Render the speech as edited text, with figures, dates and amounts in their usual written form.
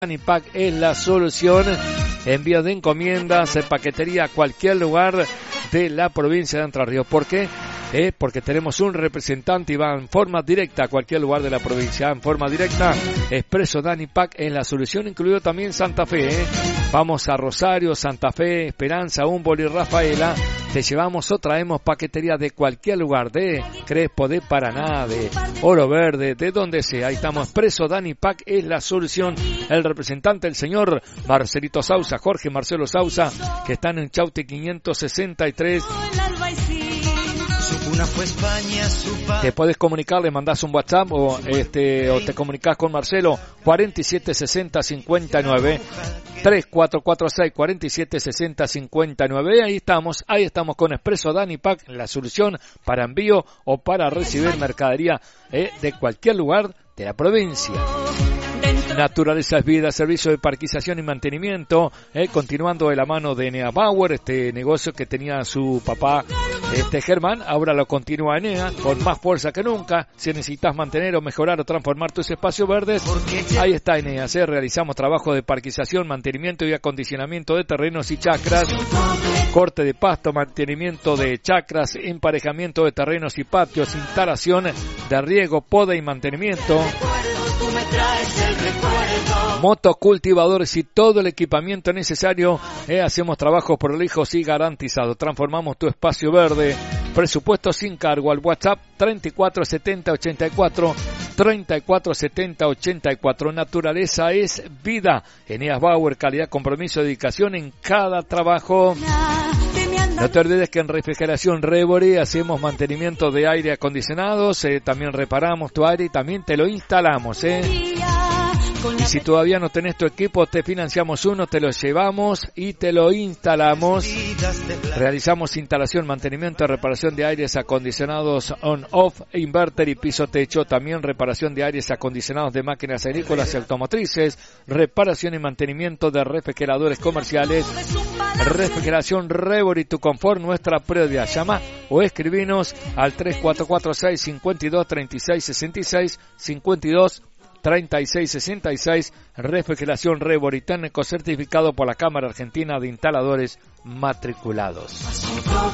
Danipac es la solución. Envío de encomiendas, paquetería a cualquier lugar de la provincia de Entre Ríos. ¿Por qué? Porque tenemos un representante y va en forma directa a cualquier lugar de la provincia. En forma directa, Expreso Danipac es la solución, incluido también Santa Fe. Vamos a Rosario, Santa Fe, Esperanza, Humboldt y Rafaela. Te llevamos o traemos paquetería de cualquier lugar, de Crespo, de Paraná, de Oro Verde, de donde sea. Ahí estamos. Expreso Danipac es la solución. El representante, el señor Marcelito Sauza, Jorge Marcelo Sauza, que están en Chaute 563. Te podés comunicar, le mandás un WhatsApp o te comunicás con Marcelo 476059 3446 476059. Ahí estamos con Expreso Danipac, la solución para envío o para recibir mercadería de cualquier lugar de la provincia. Naturaleza es vida, servicio de parquización y mantenimiento, continuando de la mano de Enea Bauer, este negocio que tenía su papá Germán, ahora lo continúa Enea con más fuerza que nunca. Si necesitas mantener o mejorar o transformar tus espacios verdes, ahí está Enea. Realizamos trabajo de parquización, mantenimiento y acondicionamiento de terrenos y chacras, corte de pasto, mantenimiento de chacras, emparejamiento de terrenos y patios, instalación de riego, poda y mantenimiento, motocultivadores y todo el equipamiento necesario. Hacemos trabajos prolijos y garantizados. Transformamos tu espacio verde. Presupuesto sin cargo al WhatsApp 347084 347084. Naturaleza es vida. Eneas Bauer, calidad, compromiso, dedicación en cada trabajo. No te olvides que en Refrigeración Rebori hacemos mantenimiento de aire acondicionados, también reparamos tu aire y también te lo instalamos. Y si todavía no tenés tu equipo, te financiamos uno, te lo llevamos y te lo instalamos. Realizamos instalación, mantenimiento, reparación de aires acondicionados on-off, inverter y piso techo. También reparación de aires acondicionados de máquinas agrícolas y automotrices. Reparación y mantenimiento de refrigeradores comerciales. Refrigeración Rebori, tu confort, nuestra prioridad. Llama o escribinos al 3446 52 36 66 52 3666. Refrigeración Rebori, técnico certificado por la Cámara Argentina de Instaladores Matriculados.